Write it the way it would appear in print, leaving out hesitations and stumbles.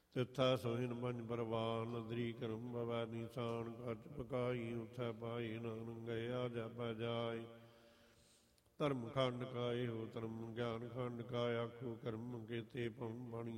ਤਿੱਥਾ ਸੋਹਿਨ ਪੰਜ ਪਰਵਾਨ ਨਦਰੀ ਕਰਮ ਬਵੈ ਨੀਸਾਨ ਕੱਚ ਪਕਾਈ ਉਥੈ ਪਾਈ ਨਾਨਕ ਗਿਆ ਜਾਪੈ ਜਾਏ ਧਰਮ ਖੰਡ ਕਾ ਇਹੋ ਧਰਮ ਗਿਆਨ ਖੰਡ ਕਾ ਆਖੋ ਕਰਮ ਕੀਤੇ ਪਉ ਬਣੀ